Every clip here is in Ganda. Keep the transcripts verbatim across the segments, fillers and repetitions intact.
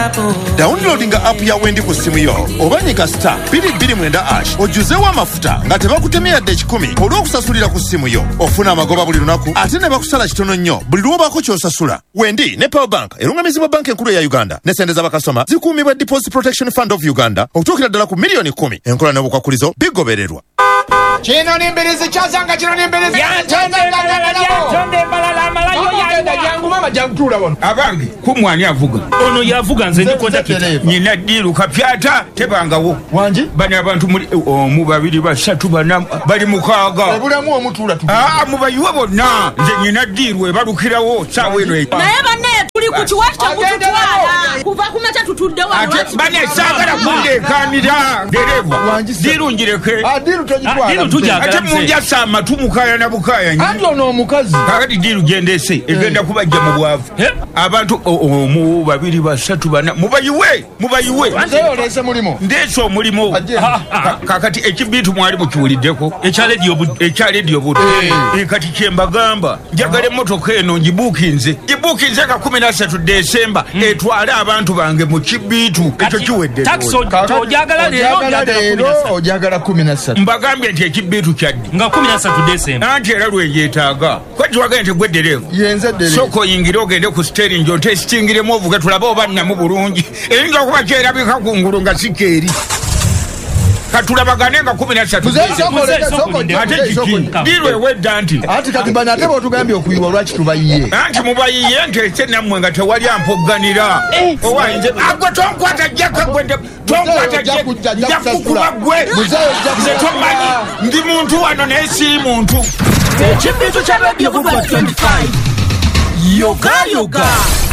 Downloadinga app ya Wendi ku simu yo obanyiga star two two nine ash ojuzewo amafuta nga tebakutemya yadde kikumi olw'okusasulira ku simu yo. Ofuna amagoba buli lunaku ate ne bakusala kitono nnyo buli lw'obaako ky'osasula. Wendi ne Power Bank erungamizibwa banka enkulu ya Uganda ne sente z'abakasoma zikuumibwa Deposit Protection Fund of Uganda okutuukira ddala ku miliyoni kumi. Enkola n'obukwakulizo bigobererwa. Kino nimbirizi kyazanga kino nimbirizi abange kumwani avuga ono yavuga nze ndikonda nyina diru kapyata tebangawo wanji bani abantu mu babiri basatu bana bali mukaaga obulamu omutula tu ah mubayiwe bonna nze nyina diru ebalukirawo sawe eno naye banne tuli ku kiwata kututwala kuva kumacha tutudde wano ate bane sagala kundekanira dereva diru njireke ah diru tojitwala ate munja sama tumukaya na bukaya nyi andi ono omukazi kakati diru gendese egenda kubajja mu bwavu abantu mu babiri basatu bana mubayiwe mubayiwe nze olese mulimo ndeso mulimo kakati ekibitu mwali mukiwuliddeko ekya radio budde ekya radio budde kati kyembagamba njagala emmotoka eno ngibuukinze ngibuukinze ka kumi na ssatu Desemba etwale abantu bange mu kibitu ekyo kiwedde ojagala leero ojagala kumi na ssatu mbagambye nti ekibitu kyaddi nga kumi na ssatu Desemba anti era lweyeetaaga kwati wagambye nti gweddereevu yenze ddereevu soko yingire ogende ku steering otestingiremu ovuge tulabe oba nnamu bulungi eyinza okuba kyerabika ku ngulu nga sikeeri katulabagane nga kumi na ssatu ate kiki dirwe wedda nti ati kati bana ate botugambye okuyiwa lwaki tubayiye anti mubayiye ntese nammwe nga tewali ampogganira owayinze agwe tonkwata jjaka gwende tonkwata jjakukuba gwe nze tomanyi ndi muntu wano naye siri muntu ekibitu kya radio kuba twenty-five yoga yoga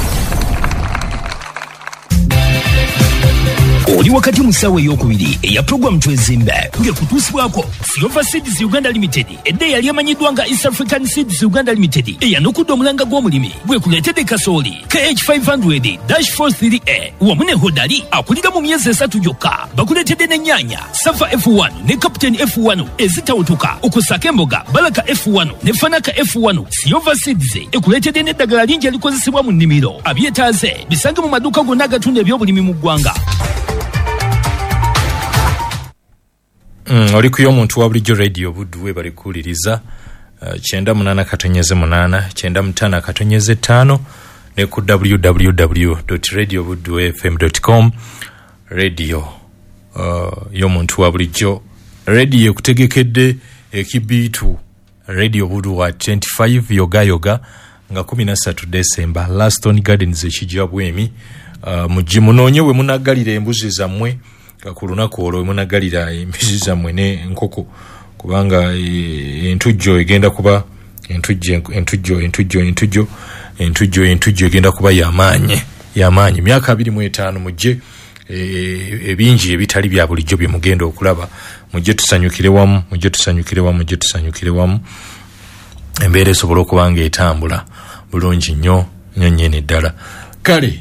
oli wakati mu ssaawa ey'okubiri eya puroguramu twezimbe ng'ekutuusibwako Silver Seeds Uganda Limited edda eyali emanyiddwa nga East African Seeds Uganda Limited eyanukudde omulanga gw'omulimi bwekuleetedde kasooli K H five hundred dash four three A wamu ne hodali akulira mu myezi esatu gyokka bakuleetedde n'ennyaanya Safa F one ne Captain F one ezitawutuka okusaako emboga Baraka F one ne Fanaka F one. Silver Seeds ekuleetedde n'eddagala lingi erikozesebwa mu nnimiro abyetaaze bisange mu maduuka gonna agatunda ebyobulimi mu ggwanga. Mm, oli kuyo omuntu wa bulijjo radio budduwe bali kuwuliriza uh, kyenda munana katonyeze munana kyenda mutana katonyeze ttaano ne ku w w w dot radio budduwe f m dot com radio uh, y'omuntu wa bulijjo radio ekutegekedde ekibiitu radio budduwa twenty-five yoga yoga nga kumi na ssatu Desemba Laston Gardens ekijja bwemi uh, mujji munoonye we munaggalira embuzi zammwe ku lunaku olwo munagalira embizi zammwe ne enkoko kubanga entujjo egenda kuba entujjo entujjo entujjo entujjo entujjo entujjo egenda kuba yamaanyi yamaanyi myaka abiri mu etaano mujje ebingi ebitali bya bulijjo bye mugenda okulaba mujje tusanyukire wamu mujje tusanyukire wamu mujje tusanyukire wamu embeera esobola okuba nga etambula bulungi nnyo nnyo nnyini ddala kale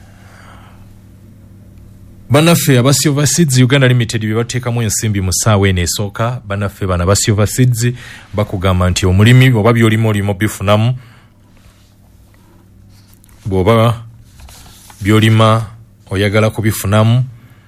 banaffe aba Silver Seeds Uganda Limited bye bateekamu ensimbi mu ssaawa eno esooka banaffe bana ba Silver Seeds bakugamba nti omulimi oba byolimu olimo bifunamu bw'oba byolima oyagala kubifunamu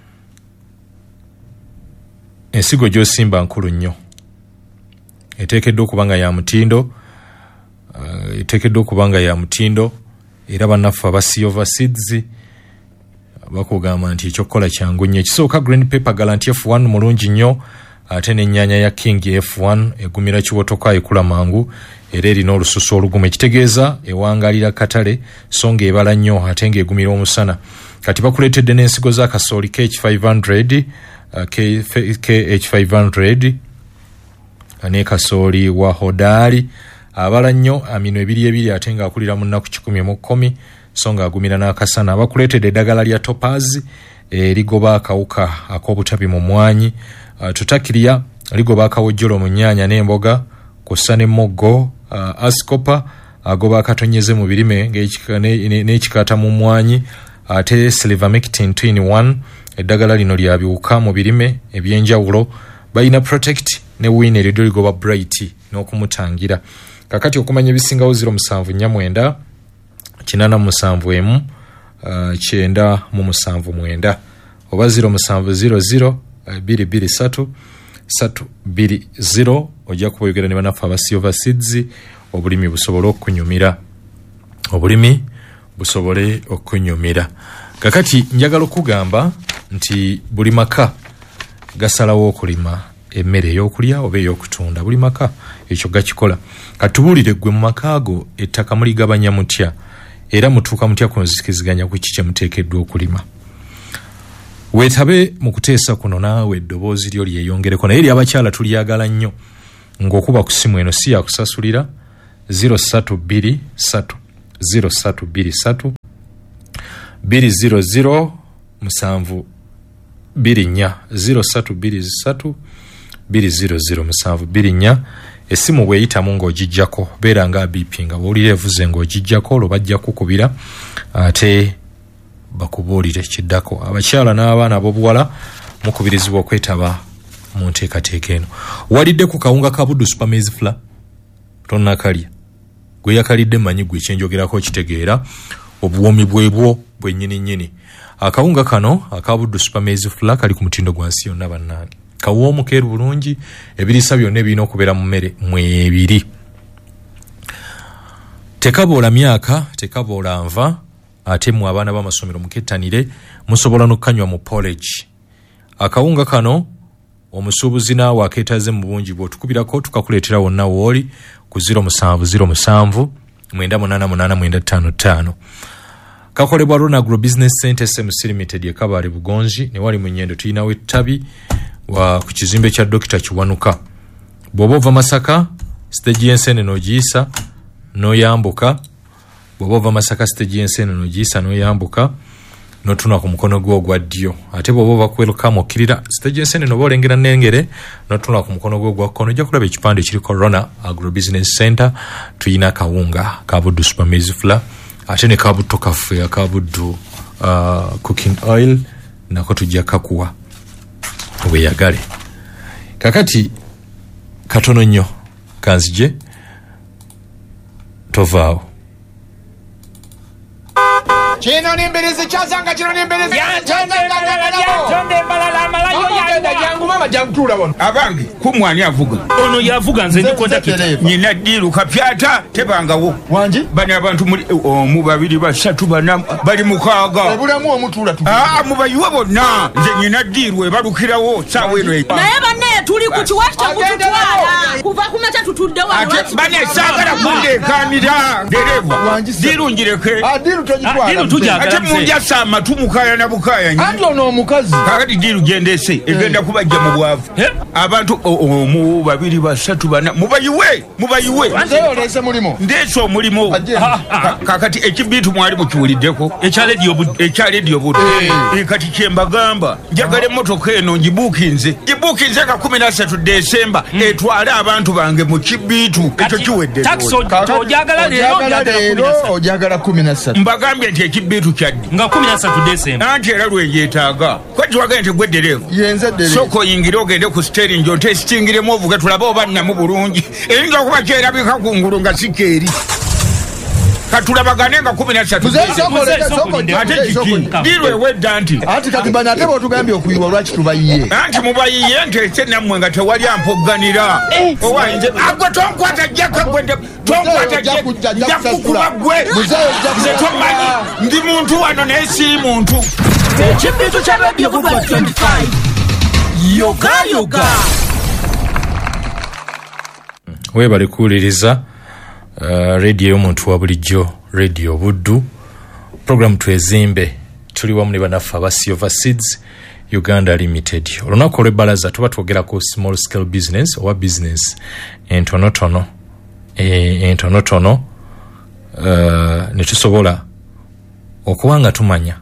ensigo gy'osimba nkulu nnyo eteekeddwa okuba nga ya mutindo uh, eteekeddwa okuba nga ya mutindo era banaffe aba Silver Seeds bakugamba nti ekyokukola kyangu nnyo ekisooka green paper galanti F one mulungi nnyo ate n'ennyaanya ya King F one egumira kiwotoka ekula mangu era erina olususu olugumu ekitegeeza ewangalira katale so nga ebala nnyo ate ng'egumira omusana kati bakuleetedde n'ensigo za kasooli K H five hundred uh, K H five hundred ne kasooli wa hodaali abala nnyo amino ebiri ebiri ate ng'akulira mu nnaku kikumi mu kkumi so nga agumira n'akasana bakuleetedde eddagala lya Topaz erigoba akawuka ak'obutabi mu mwanyi uh, tutakirya ligoba akawojjolo mu nnyaanya n'emboga kussa n'emmoggo uh, ascopa agoba akatonyeze mu birime n'ekikaata mu mwanyi ate silvermectin two in one eddagala lino lya biwuka mu birime ebyenjawulo balina protect ne win eriddo ligoba bright n'okumutangira kakati okumanya ebisingawo zero musanvu nnya mwenda kinana musanvu emu uh, kyenda mu musanvu mwenda oba zero musanvu zero zero biri biri satu satu biri zero ojja kuboyogera ne bannaffe aba Silver Seeds obulimi busobole okunyumira obulimi busobole okunyumira. Kakati njagala okugamba nti buli maka gasalawo okulima emmere ey'okulya oba ey'okutunda, buli maka ekyo gakikola. Katubuulire gwe mu makaago ettaka muligabanya mutya era mutuuka mutya ku nzikiziganya ku kiki muteekeddwa okulima. Weetabe mu kuteesa kuno naawe eddoboozi lyo lyeyongereko, naye eri abakyala tulyagala nnyo ng'okuba ku simu eno si yakusasulira zero satu biri satu zero satu biri satu biri zero zero musanvu biri nnya zero satu biri satu biri zero zero musanvu biri nnya. Esimu bweyitamu ng'ogijjako beera nga bipi nga bw'olira evuze ng'ogijjako olwo bajja kukubira ate bakubuulire kiddako. Abakyala n'abaana ab'obuwala mukubirizibwa okwetaba mu nteekateeka eno. Walidde ku kawunga ka Buddu Super Maize Flour tonnakalya, gwe yakalidde mmanyi gwe kyenjogerako kitegeera obuwomi bwebwo bwennyini nnyini. Akawunga kano aka Buddu Super Maize Flour kali ku mutindo gwa nsi yonna bannange, kawoomu keeru bulungi, ebirisa byonna ebirina okubeera mu mmere mwebiri, tekaboola myaka tekaboola nva, ate mu abaana b'amasomero mukettanire musobola n'okukanywa mu porridge. Akawunga kano omusuubuzi naawe akeetaaze mu bungi bw'otukubirako tukakuleetera wonna wooli ku zero musanvu zero musanvu mwenda munaana munaana mwenda ttaano ttaano. Kakolebwa Rona Agro Business Center S M C Limited ye Kabale Bugonzi, ne wali mu Nnyendo tulinawo ettabi wa ku kizimbe kya Dokita Kiwanuka. Bw'oba ova Masaka stage y'ensene n'ogiyisa n'oyambuka, bw'oba ova Masaka stage y'ensene n'ogiyisa n'oyambuka n'otuna ku mukono gwo ogwa ddyo, ate bw'oba ova ku Welcome okkirira stage y'ensene n'oba olengera nnengere n'otuna ku mukono gwo ogwa kkono ojja kulaba ekipande kiriko Rona Agro Business Center. Tuyina akawunga ka Buddu Super Maize Flour ate ne ka butto kaffe aka Buddu uh, cooking oil nako tujja kakuwa weyagale. Kakati katono nnyo kanzije tovaawo. Kino nimbirizi kyazanga kino nimbirizi Tonde mbalala malayo yanda jangu mama jangu tula bono abange kumwani avuga ono yavuga nze ndikonda kita nyina diru kapyata tebangawo wanji bani abantu muri omu babiri basatu bana bali mukaaga obulamu omutula tu ah mubayiwe bonna nze nyina diru ebalukirawo sawe eno naye banne tuli ku kiwata kututwala kuva kumacha tutudde wano ate bane sagala kundekanira dereva diru njireke adiru tojitwala ate munja sama tumukaya na bukaya nyi andi ono omukazi kakati diru gendese egenda kubajja mu bwavu abantu omu babiri basatu bana mubayiwe mubayiwe nze olese mulimo ndeso mulimo kakati ekibitu mwali mukiwuliddeko ekya radio Buddu ekya radio Buddu kati kyembagamba njagala emmotoka eno ngibuukinze gibuukinze ka kumi na ssatu Desemba etwale abantu bange mu kibitu ekyo kiwedde taxi ojagala leero ojagala kumi na ssatu mbagambye nti ekibitu kyaddi nga kumi na ssatu Desemba anti era lweyeetaaga kwati wagambye nti gwe ddereeva yenze ddereeva soko oyingire ogende ku steering otesitingiremu ovuge tulabe oba nnamu bulungi eyinza okuba kyerabika ku ngulu nga sikeeri katulabagane nga kumi na ssatu ate kiki dirwe wedda nti ati kati bana ate bw'otugambye okuyiwa lwaki tubayiye anti mubayiye ntese nammwe nga tewali ampogganira owayinze agwe tonkwata jjaka gwe tonkwata njakukuba gwe nze tomanyi ndi muntu wano naye siri muntu ekibitu kya radio Buddu twenty-five yoga yoga webale kuwuliriza uh, radio y'omuntu wa bulijjo radio Buddu program twezimbe tuli wamu ne bannaffe aba Silver Seeds Uganda Limited. Olunaku olw'ebbalaza tuba twogera ku small scale business oba business entonotono e, entonotono uh, ne tusobola okuba nga tumanya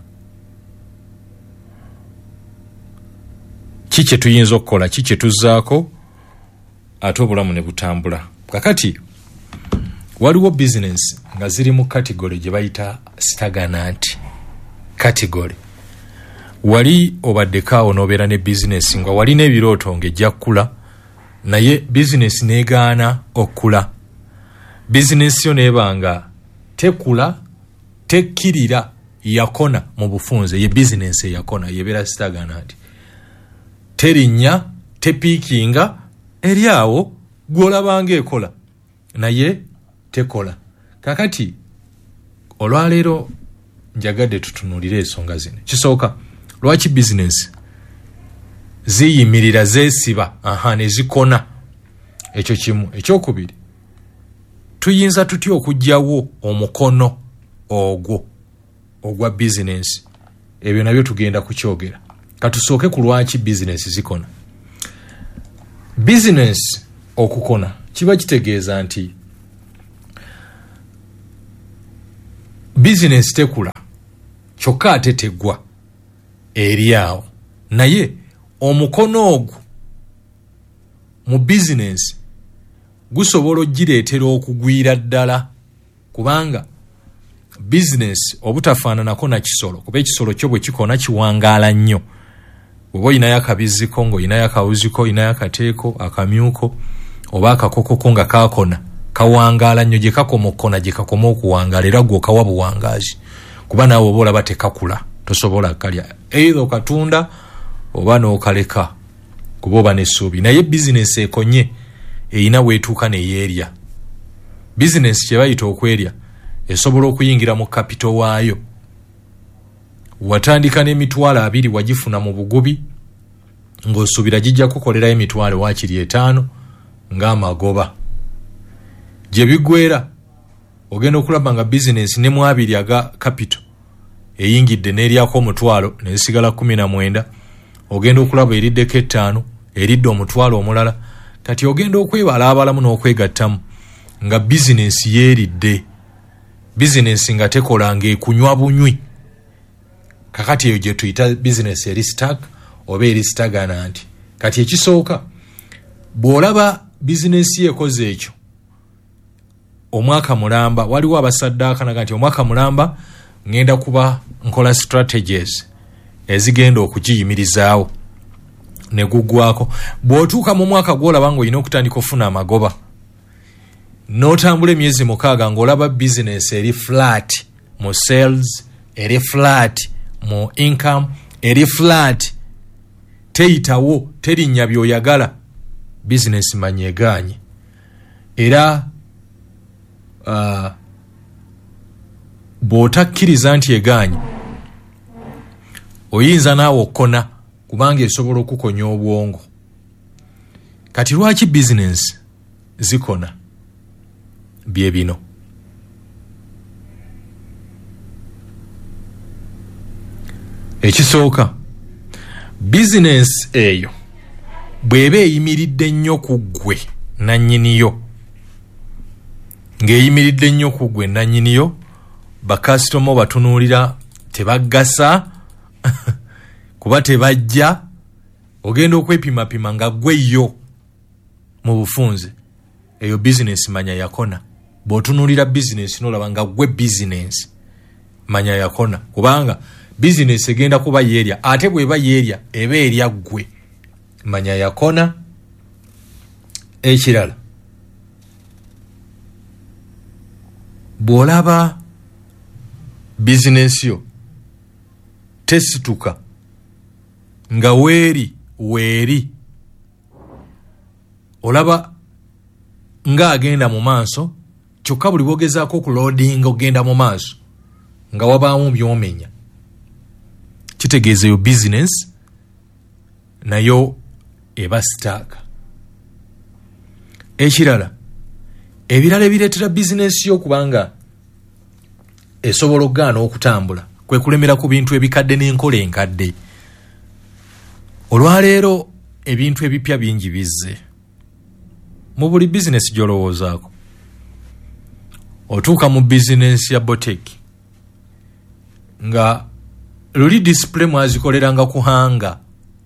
ki kye tuyinza okukola ki kye tuzzaako ate obulamu ne butambula. Kakati waliwo business nga ziri mu category gye bayita stagnant category. Wali obaddekaawo n'obeera ne business nga wali n'ebirooto ng'ejja kkula naye business n'egaana okkula. Business yo neeba nga tekula tekkirira yakona mu bufunze ye business yakona yebera sitagana nti terinya tepikinga eriawo gwolabanga ekola naye tekola. Kakati olwaleero njagadde tutunulire ensonga zino. Kisooka lwaki business ziyimirira zeesiba aha ne zikona ekyo kimu. Ekyokubiri tuyinza tutya okugyawo omukono ogwo ogwa business. Ebyo nabyo tugenda kukyogera. Katusooke ku lwaki business zikona. Business okukona kiba kitegeeza nti business tekula kyokka ate teggwa eri awo, naye omukono ogwo mu business gusobola ogireetera okugwira ddala, kubanga business obutafaananako na kisolo, kuba ekisolo kyo bwe kikona kiwangaala nnyo. Bw'oba oyinayo akabiziko ng'oyinayo akawuziko, oyinayo akateeko, akamyuko oba akakokoko nga kaakona kawangaala nnyo, gye kakoma okukona gye kakoma okuwangaala era gwe okawa buwangaazi, kuba naawe oba olaba tekakula tosobola kalya either okatunda oba n'okaleka kuba oba n'essuubi. Naye bizinesi ekonye eyina weetuuka neyeerya. Bizinesi kye bayita okwerya esobola okuyingira mu kapito waayo. Watandika n'emitwalo abiri wagifuna mu bugubi ng'osuubira gijja kukolerayo emitwalo waakiri etaano ng'amagoba. Gye bigwera ogenda okulaba nga bizinesi ne mu abiri aga kapito eyingidde n'eryako omutwalo nesigala kumi na mwenda, ogenda okulaba eriddeko ettaano, eridde omutwalo omulala. Kati ogenda okwebalaabalamu n'okwegattamu nga bizinesi yeeridde, bizinesi nga tekola ng'ekunywa bunywi. Kakati eyo gye tuyita bizinesi eri stack oba eri stagana nti. Kati ekisooka bw'olaba bizinesi ekoze ekyo omwaka mulamba, waliwo abasaddaaka naga nti omwaka mulamba ngenda kuba nkola strategies ezigenda okugiyimirizaawo ne guggwako. Bw'otuuka mu mwaka gw'olaba ng'olina okutandika ofuna amagoba, n'otambula emyezi mukaaga ng'olaba bizinesi eri flat mu sales, eri flat mu income, eri flat, teyitawo, terinnya by'oyagala, bizinesi manya egaanye. Era uh, bw'otakkiriza nti egaanye oyinza naawe okona, kubanga esobola okukonya obwongo. Kati lwaki bizinesi zikona? Bye bino. Ekisooka, bizinesi eyo bw'eba eyimiridde nnyo ku ggwe nannyiniyo, ng'eyimiridde nnyo ku ggwe nannyiniyo, bakasitoma batunuulira tebaggasa kuba tebajja, ogenda okwepimapima nga ggweyo mu bufunze, eyo bizinesi manya yakona. Bw'otunuulira bizinesi n'olaba nga ggwe bizinesi manya yakona, kubanga bizinesi egenda kuba yeerya, ate bw'eba yeerya eba erya ggwe manya yakona. Ekirala, bw'olaba bizinesi yo tesituka nga weeri weeri, olaba nga agenda mu maaso, kyokka buli bwogezaako okuloadinga ogenda mu maaso nga wabaamu by'omenya, kitegeeza eyo bizinesi nayo eba sitaaka. Ekirala, ebirala ebireetera bizinesi yo kubanga esobola okugaana okutambula kwe kulemera ku bintu ebikadde n'enkola enkadde. Olwaleero ebintu ebipya bingi bizze mu buli bizinesi gy'olowoozaako. Otuuka mu bizinesi ya boteki nga luli display mwazikoleranga ku hanga,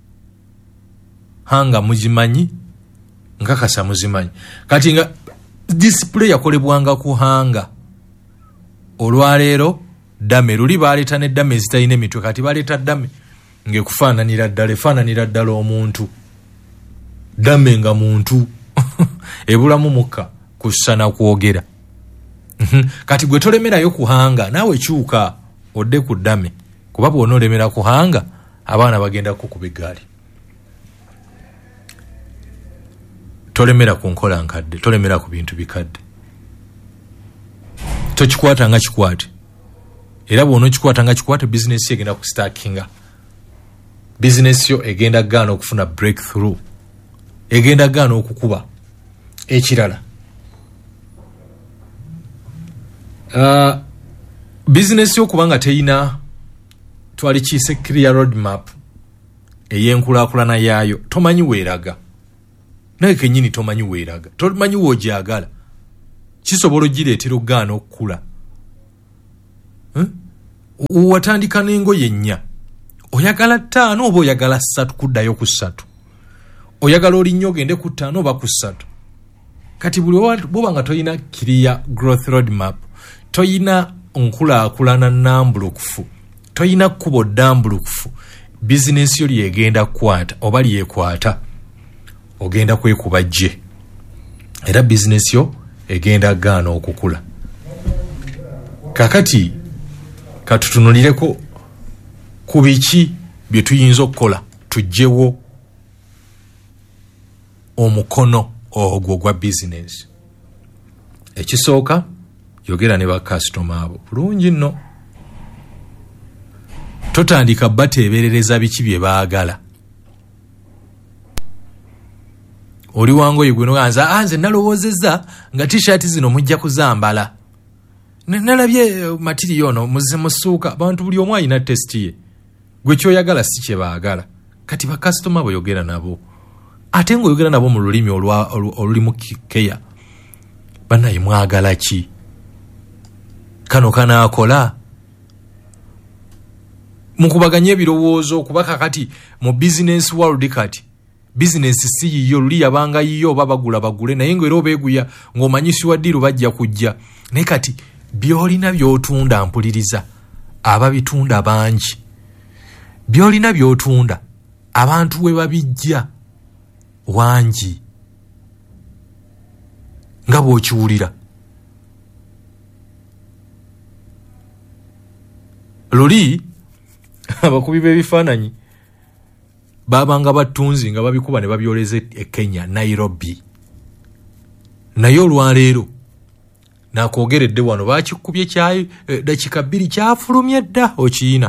hanga muzimanyi, nkakasa muzimanyi. Kati nga display yakolebwanga ku hanga, olwaleero dame luli baleeta n'eddame ezitalina emitwe, kati baleeta ddame ng'ekufaananira ddala, efaananira ddala omuntu, ddame nga muntu ebulamu mukka kussa na kwogera. Kati gwe tolemerayo kuhanga, naawe kyuka odde ku ddame kuba bw'onoolemera kuhanga abaana bagenda kukuba eggaali. Tolemera ku nkola nkadde, tolemera ku bintu bikadde. Tokikwata nga kikwate. Era bw'onookikwata nga kikwate bizinesi egenda ku stackinga. Bizinesi yo egenda gaana okufuna breakthrough. Egenda gaana okukuba ekirala. Uh, bizinesi yo kubanga teyina twali kiise clear road map ey'enkulaakulana yaayo, tomanyi weeraga. Naye kennyini tomanyi weeraga, tomanyi woojagala, kisobola ogireetera okugaana okukula. Hmm? Watandika n'engoye nnya, oyagala ttaano oba oyagala ssatu kuddayo ku ssatu, oyagala olinnyo ogende ku ttaano oba ku ssatu. Kati buli bwoba nga toyina clear growth road map, toyina nkulaakulana nnambulukufu, toyina kkubo ddambulukufu, bizinesi yo lyegenda kukwata oba lyekwata ogenda kwekuba gye, era bizinesi yo egenda gaana okukula. Kakati katutunulireko ku biki bye tuyinza okukola tuggyewo omukono ogwo gwa bizinesi. Ekisooka, yogera ne bakasitoma abo bulungi nno. Totandika bateeberereza biki bye baagala. Oli wangoye gwe noganza anze nalowoozezza nga t-shirt zino mujja kuzambala. Nalabye matiri ono muze musuuka, abantu buli omu alina testi ye. Gwe kyoyagala si kye baagala. Kati bakasitoma abo yogera nabo. Ate ng'oyogera nabo mu lulimi olulimu keya. Bannaye mwagala ki? Kano kanaakola? Mukubaganye ebirowoozo okuba kakati mu business world kati. Business si yiyo luli yabanga yiyo oba bagula bagule naye ng'era obeeguya ng'omanyisibwa ddiru bajja kujja. Naye kati by'olina by'otunda mpuliriza ababitunda bangi. By'olina by'otunda abantu we babijja wangi nga bw'okiwulira. Luli abakubi b'ebifaananyi babanga batunzi nga babikuba ne babyoleza e Kenya, Nairobi. Naye olwaleero nakwogeredde wano bakikubye kyayo eh, dakika bbiri kyafulumye dda okiyina.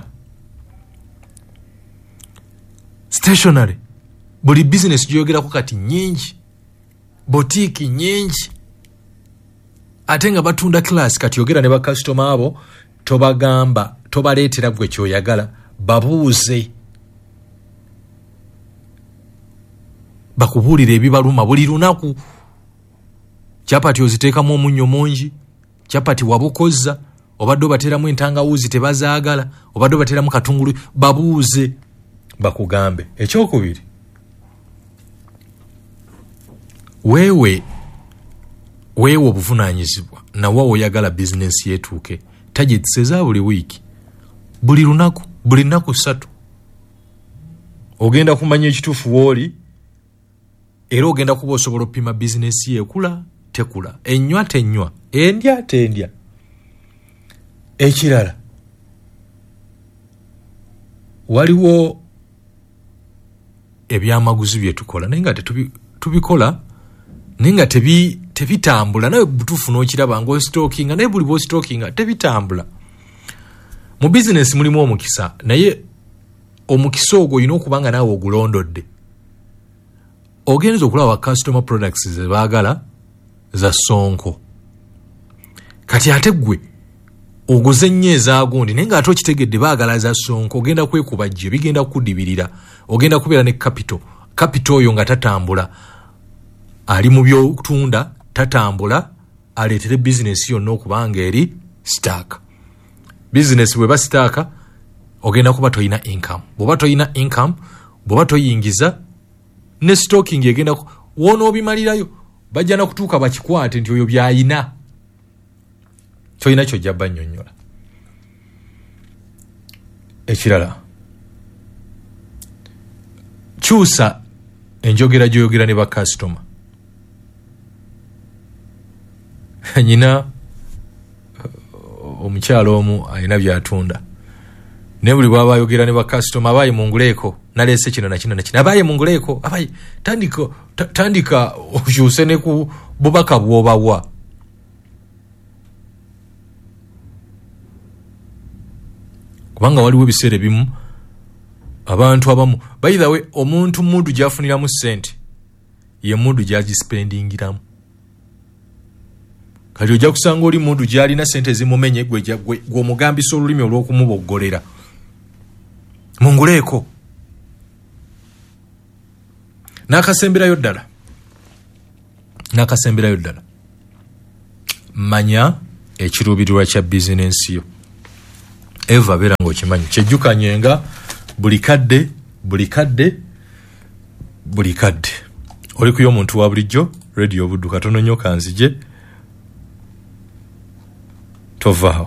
Stationary buli business gyogerako kati nyingi, boutique nyingi, ate nga batunda class. Kati yogera ne bakasitoma abo, tobagamba tobaleetera gwe kyoyagala, babuuze bakubuulira ebibaluma buli lunaku. Chapati oziteekamu omunnyo mungi, chapati wabukozza, obadde obateeramu entangawuzi tebazaagala, obadde obateeramu katungulu, babuuze bakugambe. Ekyokubiri, weewe weewe obuvunaanyizibwa nawe oyagala bizinesi yeetuuke. Targets eza buli wiiki, buli lunaku, buli nnaku ssatu ogenda kumanya ekituufu w'oli, era ogenda kuba osobola opima bizinesi ekula tekula, ennywa tennywa, endya tendya. Ekirala, waliwo ebyamaguzi bye tukola naye nga tubikola naye nga tebi tebitambula. Nawe butuufu n'okiraba ng'ositookinga naye buli bw'ositookinga tebitambula. Mu bizinesi mulimu omukisa, naye omukisa ogwo olina okuba nga naawe ogulondodde. Ogenza okulaba customer products ze baagala za Sonko. Kati ate gwe oguze nnyo ezaagundi naye ng'ate okitegedde baagala za Sonko, ogenda kwekuba gye bigenda kukudibirira. Ogenda kubeera ne capital. Capital oyo nga tatambula, ali mu byotunda tatambula, aleetere bizinesi yonna okuba nga eri stack. Bizinesi bweba stack ogenda kuba toyina income. Bw'oba toyina income, bw'oba toyingiza, ne stocking egenda wona obimalirayo, bajja na kutuuka bakikwate nti oyo byayina. Toyina kyojja bannyonnyola. Ekirala, kyusa enjogera gy'oyogera ne bakasitoma. Nyina omukyalo omu alina byatunda, ne buli bwaba yogera ne ba customer abaye munguleko nalese kino na kino na kino abaye munguleko abaye tandika tandika oshuse ne ku bubaka bwobawa kubanga waliwo ebiseera bimu abantu abamu by the way omuntu mundu gyafunira mu sente ye mundu gyagispendingiramu kali ojja kusanga oli mundu gyalina sente zimumenye gwe gw'omugambisa olulimi olw'okumuboggolera munguleko n'akasemberayo ddala n'akasemberayo ddala manya ekiruubirirwa kya bizinensi yo eva beera ng'okimanyi kyejjukanyenga buli kadde buli kadde buli kadde oli kuyo omuntu wa bulijjo radio Buddu katono nnyo kanzije tovaawo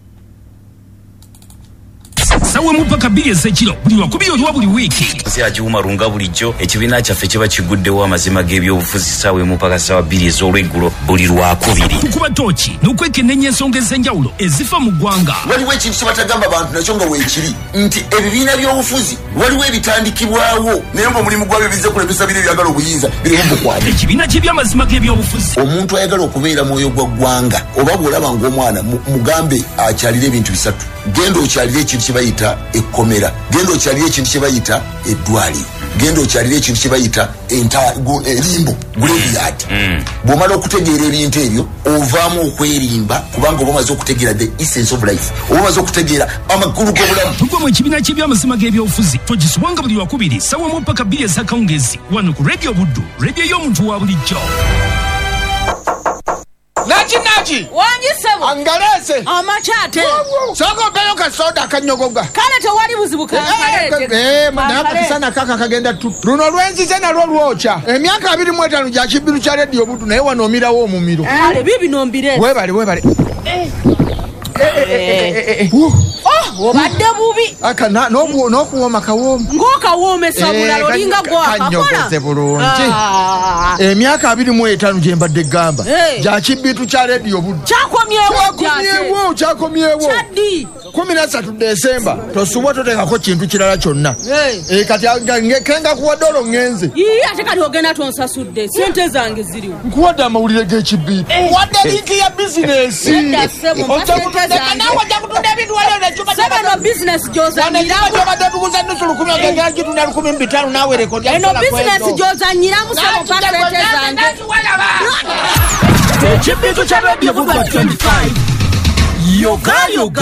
sawe mupaka bili ezekiro buli lwakubiri olwa buli wiiki nsi agiwuma lunga bulijjo ekibiina kyaffe kiba kiguddewo amazima g'ebyobufuzi sawe mupaka sawa bbiri ez'olweggulo buli lwakubiri kukuba tooki n'okwekenneenya ensonga ez'enjawulo ezifa mu ggwanga waliwo ekintu kye batagamba abantu nakyo nga weekiri nti ebibiina by'obufuzi waliwo ebitandikibwawo naye ng'omulimu gwabyo bizze kulemesa biri ebyagala obuyinza birimu bukwate ekibiina ky'ebyamazima g'ebyobufuzi omuntu ayagala okubeera mwoyo gwa ggwanga oba bw'olaba ng'omwana mugambe akyalira ebintu bisatu genda okyalira ekintu kye bayita ekkomera genda okyalira ekintu kye bayita eddwaliro genda okyalira ekintu kye bayita erimbo graveyard bw'omala okutegeera ebintu ebyo ovaamu okwerimba kubanga oba omaze okutegeera the essence of life oba omaze okutegeera amakulu g'obulamu tugwa mu ekibiina ky'ebyamazima g'ebyobufuzi togisubwanga buli lwakubiri sawa mu ppaka bbiri ez'akawungezi wano ku radio Buddu radio y'omuntu wa bulijjo Nachi nachi Wanji sebo Angalese Amachate Soko beyo ka soda kanyogoga Kale tewali buzibu kangalete Eh manaka kisana kaka kagenda tu Runo lwenzi zena lwo lwocha Emyaka abiri mu etaano gya kibiru kya radio Buddu naye wanomira wo omumiro Ale bibi nombire Webale webale Eh Oh, obadde bubi. Aka na no no kuwoma kawomo. Ngoka wome sabula lolinga gwa kanyogoze bulungi. Emyaka abiri mu etaano gye mbadde gamba. Gya kibitu kya radio Buddu. Kyakomyewo kyakomyewo kyakomyewo. Chadi. kumi na ssatu Desemba tosubwa totekako kintu kirala kyonna. Eh kati kenga kuwa dolo ngenze. Yii ate kali ogenda tonsasudde sente zange ziriwo. Nkuwadde amawulire g'ekibitu. Wadde linki ya business. Saba no business joza nyiramu Wabadde tukuza nusu lukumi ogenda kitunda lukumi mbitaano nawe rekodi. Eno business joza nyiramu saba pakete zange. ekibitu kya radio Buddu twenty-five yoga yoga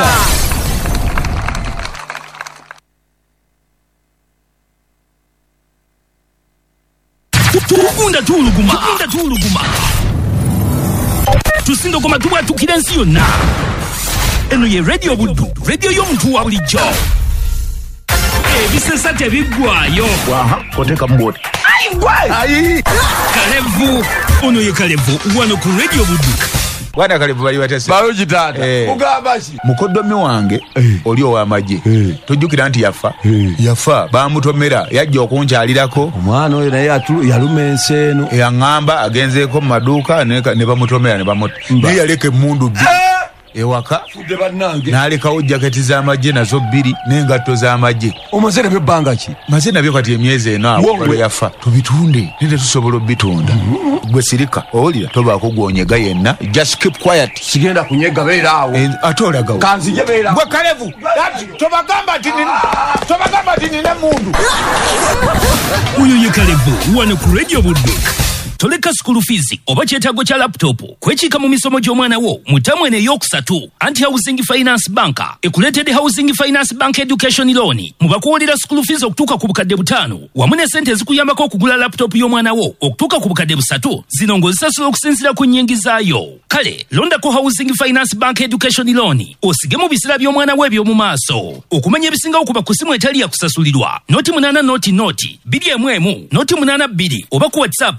tugunda tuluguma tugunda tuluguma tusindogoma tubwatukira ensi yonna eno ye radio Buddu radio y'omuntu wa bulijjo ebisesa tebiggwayo waha oteka mboti ayi Kalevu ono ye Kalevu wano ku radio Buddu Bwana Kalevu bali batese Bayo jitata ugabashi mukoddomi wange oli ow'amagye tojjukira nti yafa yafa bamutomera yajja okunkyalirako omwana oyo naye yaluma ensi eno yaŋŋamba agenzeeko mu maduuka ne bamutomera ne bamuta naye yaleka emmundu bbiri ewaka n'alekawo jaketi z'amagye nazo bbiri n'engatto z'amagye omaze nabyo bbanga ki maze nabyo kati emyezi eno awo yafa tubitunde nende tusobola obitunda gwe sirika owulira tobaako gwonyega yenna just keep quiet sigenda kunyega beera awo ate olagawo kanzije beera gwe Kalevu tobagamba nti tobagamba nti nina mundu oyo ye Kalevu wano ku radio Buddu toleka school fees oba kyetaago kya laptop kwekiika mu misomo gy'omwana wo mu ttamu eno ey'okusatu anti Housing Finance Bank ekuleetedde Housing Finance Bank Education Loan mu bakuwolera school fees okutuuka ku bukadde butaano wamu ne ssente ezikuyambako okugula laptop y'omwana wo okutuuka ku bukadde busatu zino ng'ozisasula okusinziira ku nnyingizaayo kale londako Housing Finance Bank Education Loan osige mu biseera by'omwana wo eby'omu maaso okumanya ebisingawo kuba ku ssimu etali yakusasulirwa noti munaana noti noti bbiri emu emu noti munaana bbiri oba ku WhatsApp noti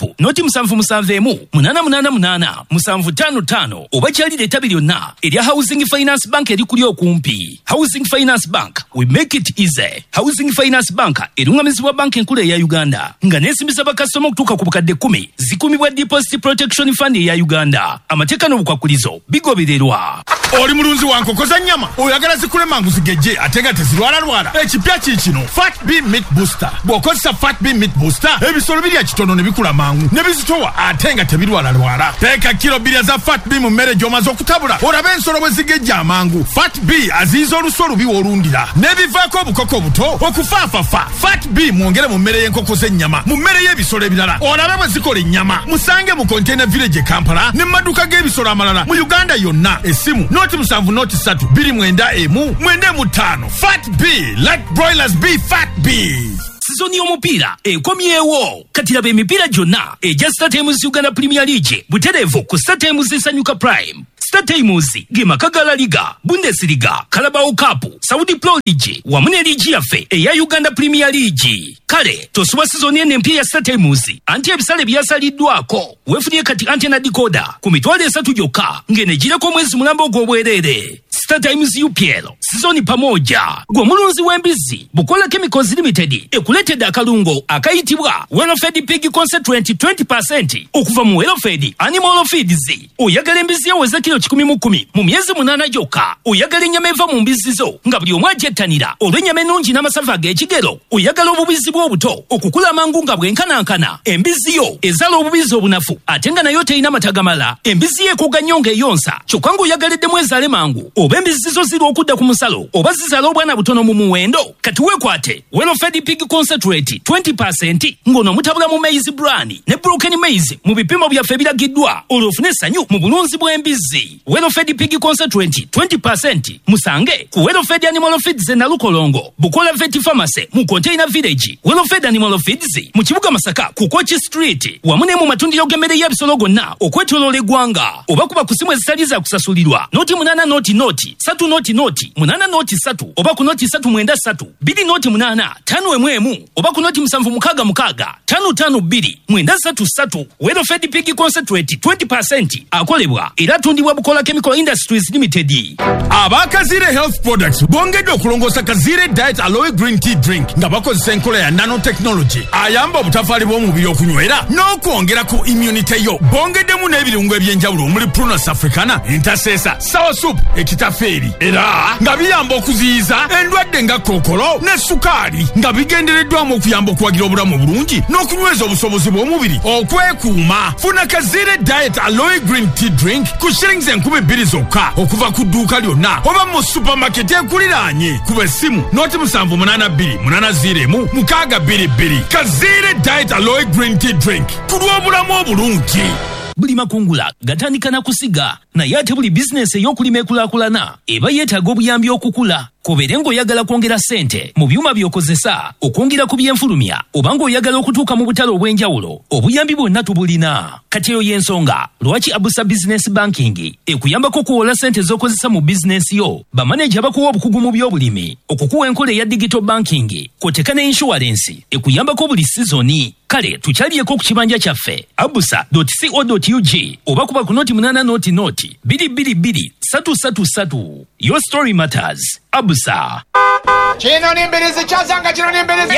musanvu musanvu emu munana munana munana musanvu tano tano oba kyalira ettabi lyonna erya Housing Finance Bank erikuli okumpi. Housing Finance Bank, we make it easy. Housing Finance Bank erungamizibwa banka enkulu eya Uganda nga neesimbisa bakasitoma okutuuka ku bukadde kkumi zikumibwa Deposit Protection Fund eya Uganda. Amateeka n'obukwakulizo bigobererwa. Oli mulunzi wa nkoko za nnyama oyagala zikule mangu zigejje ate nga tezirwalalwala. Ekipya kiikino Fat B Meat Booster. Bw'okozesa Fat B Meat Booster ebisolo birya kitono ne bikula mangu ne bizitowa ate nga tebirwalalwala. Teeka kilo bbiri za Fat B mu mmere gy'omaze okutabula olabe ensolo bwe zigejja amangu. Fat B aziyiza olusu olubi w'olundira n'ebivaako obukoko obuto okufaafafa. Fat B mwongere mu mmere y'enkoko z'ennyama mu mmere y'ebisolo ebirala olabe bwe zikola ennyama. Musange mu Container Village e Kampala ne maduka g'ebisolo amalala mu Uganda yonna. Essimu noti musanvu noti ssatu bbiri mwenda emu mwenda mu ttaano. Fat B, let broilers be Fat B. Sizoni y'omupiira ekomyewo kati laba emipiira gyonna egya StarTimes Uganda Premier League butereevu ku StarTimes Esanyuka Prime. StarTimes ge maka ga La Liga, Bundesliga, Carabao Cup, Saudi Pro League wamu ne liigi yaffe eya Uganda Premier League. Kale tosuba sizoni eno empya ya StarTimes anti ebisale byasaliddwako weefunye kati antena decoder ku mitwalo esatu gyokka ng'enegireko omwezi mulamba ogw'obwereere. StarTimes U P L sizoni pamoja gwe mulunzi w'embizi Bukola Chemicals Limited ekuletedde akalungo akayitibwa Welfed Pig Concentrate twenty percent okuva mu Welfed Animal Feeds. Oyagala embizi yaweza kilo kikumi mu kkumi mu myezi munaana gyokka. Oyagala ennyama eva mu mbizi zo nga buli omu agyettanira olw'ennyama ennungi n'amasavu ag'ekigero. Oyagala obubizi bw'obuto okukula amangu nga bwenkanankana. Embizi yo ezaala obubizi obunafu ate nga nayo terina mata gamala. Embizi yo ekuga nnyo ng'eyonsa kyokka ng'oyagaleddemu ezaale mangu. Oba embizi zo ziri okudda ku musalo oba zizaala obwana butono mu muwendo kati weekwate Welfed Pig Concentrate twenty percent ng'ono mutabula mu maize bran ne broken maize mu bipimo byaffe ebiragiddwa olwofune essanyu mu bulunzi bw'embizi. Welfed Pig Concentrate twenty percent musange ku Welfed Animal Feeds e Nalukolongo, Bukola Vet Pharmacy mu Container Village, Welfed Animal Feeds mu kibuga Masaka ku Kochi Street wamu ne mu matundiro g'emmere y'ebisolo gonna okwetooloola eggwanga. Oba kuba ku simu ezitali za kusasulirwa noti munana noti noti satu noti noti munana noti satu oba ku noti satu mwenda satu bidi noti munana tano emu emu oba ku noti musanvu mukaaga mukaaga tano tano bbiri mwenda satu satu. Welfed Pig Concentrate twenty percent akolebwa era atundibwa Bukola Chemical Industries Limited. Aba Kazire Health Products bongedde okulongoosa Kazire Diet Aloe Green Tea Drink nga bakozesa enkola ya nanotechnology ayamba obutafaali bw'omubiri okunywera n'okwongera ku immunity yo. Bongeddemu n'ebirungo eby'enjawulo omuli Prunus Africana, Intercessor, Sour Soup, ekitafeeri era nga biyamba okuziyiza endwadde nga kookolo ne sukaali nga bigendereddwamu okuyamba okuwagira obulamu obulungi n'okunyweza obusobozi bw'omubiri okwekuuma. Funa Kazire Diet Aloe Green Tea Drink ku shillings enkumi bbiri zokka okuva ku dduuka lyonna oba mu supermarket ekuliraanye. Kuba essimu noti musanvu munaana bbiri munaana ziro emu mukaaga bbiri bbiri. Kazire Diet Aloe Green Tea Drink ku lw'obulamu obulungi. Buli makungula gatandika na kusiga naye ate buli bizinesi ey'okulima ekulaakulana eba yeetaaga obuyambi okukula. Kobeere ng'oyagala kwongera ssente mu byuma by'okozesa okwongera ku byenfulumya oba ng'oyagala okutuuka mu butale obw'enjawulo obuyambi bwonna tubulina. Kati eyo y'ensonga lwaki Abusa Business Banking ekuyambako okuwola ssente z'okozesa mu bizinesi yo. Bamaneja bakuwa obukugu mu by'obulimi okukuwa enkola eya digital banking kw'oteeka ne inshuwarensi ekuyambako buli sizoni. Kale tukyaliyeko ku kibanja kyaffe abusa dot co dot u g oba kuba ku noti munana noti noti bbiri bbiri bbiri satu satu satu. Your story matters. Abusa. Kino nimbirizi kyazanga kino nimbirizi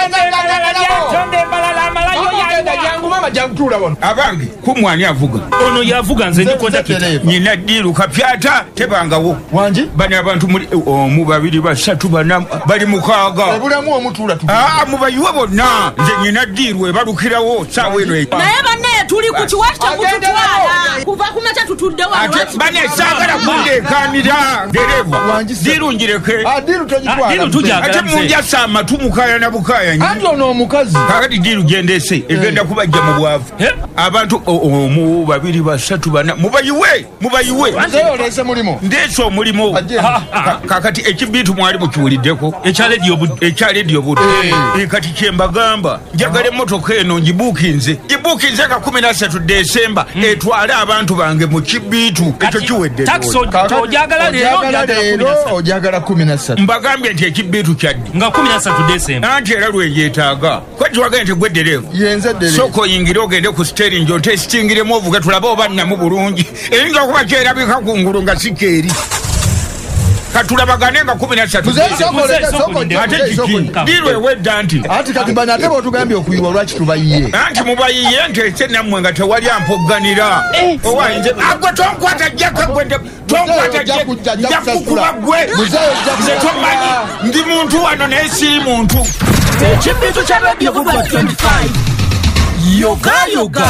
Yantonde mbalala amalayo jangu mama jangu tula bono. Abange kumwani avuga ono yavuga nze ndikoda kita nyina diru kapyata tebangawo wanji bani abantu muri omu babiri basatu bana bali mukaaga obulamu omutula tu ah mubayiwe bonna nze nyina diru ebalukirawo sawe eno naye banne tuli ku kiwata kututwala kuva kumata tutudde wano ate bane sagala kundekanira dereva diru njireke adiru tojitwala diru tujagala ate munja sama tumukaya na bukaya nyi andi ono omukazi kakati diru gendese egenda kubajja mu bwavu abantu omu babiri basatu bana mubayiwe mubayiwe nze olese mulimo ndeso mulimo kakati ekibitu mwali mukiwuliddeko ekya radio budde ekya radio budde kati kyembagamba njagala emmotoka eno ngibuukinze gibuukinze ka kumi na ssatu Desemba etwale abantu bange mu kibitu ekyo kiwedde ojagala leero ojagala kumi na ssatu mbagambye nti ekibitu kyaddi nga kumi na ssatu Desemba anti era lweyeetaaga kwati wagambye nti gwe dereva yenze dereva soko yingire ogende ogende ku steering otestingiremu ovuga tulabe oba nnamu bulungi eyinza okuba kyerabika ku ngulu nga sikeeri katulabagane nga kumi na ssatu ate kiki dirwe wedda nti ati kati bano ate botugambye okuyiwa lwaki tubayiye anti mubayiye ntese nammwe nga tewali ampogganira owayinze agwe tonkwata jjaka gwende tonkwata njakukuba gwe nze tomanyi ndi muntu wano naye siri muntu ekibbiitu kya radio vuga twenty-five yoga yoga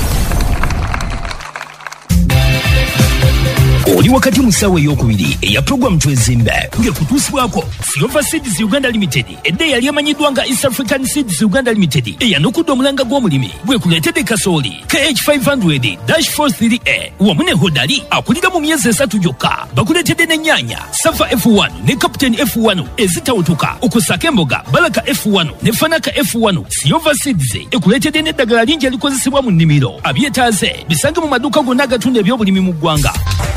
oli wakati mu ssaawa ey'okubiri eya puroguramu twezimbe ng'ekutuusibwako Silver Seeds Uganda Limited edde yali emanyiddwa nga East African Seeds Uganda Limited eyanukudde omulanga gw'omulimi bwekuleetedde kasooli K H five hundred dash forty-three A wamu ne hodali akulira mu myezi esatu gyokka bakuleetedde n'ennyaanya Safa F one ne Captain F one ezitawutuka okusaako emboga Baraka F one ne Fanaka F one. Silver Seeds ekuleetedde n'eddagala lingi erikozesebwa mu nnimiro abyetaaze bisange mu maduuka gonna agatunda ebyobulimi mu ggwanga.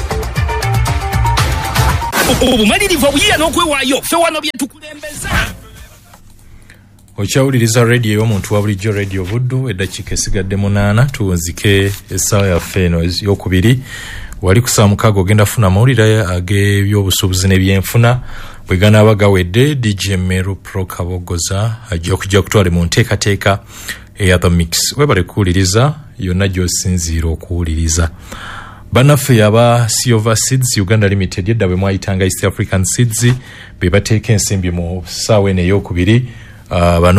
Obumalirivu obuyiya n'okwewaayo ffe wano bye tukulembeza. Okyawuliriza radio y'omuntu wa bulijjo radio Buddu eddakiika esigadde munaana tuwunzike essaawa yaffe eno ey'okubiri wali ku saa mukaaga ogenda funa amawulire ag'ebyobusuubuzi n'ebyenfuna bwe ganaaba gawedde D J Meru Pro Kabogoza ajja okujja kutwala mu nteekateeka eya The Mix. Webale kuwuliriza yonna gy'osinziira okuwuliriza. Bannaffe yaba Silver Seeds Uganda Limited yedda bwe mwayitanga East African Seeds be bateeka ensimbi mu ssaawa eno ey'okubiri. Uh,